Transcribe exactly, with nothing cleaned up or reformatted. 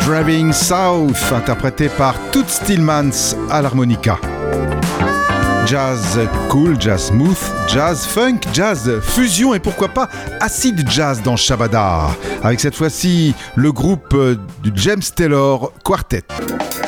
Driving South, interprété par Toots Thielemans à l'harmonica. Jazz cool, jazz smooth, jazz funk, jazz fusion et pourquoi pas acid jazz dans Shabada, avec cette fois-ci le groupe du James Taylor Quartet.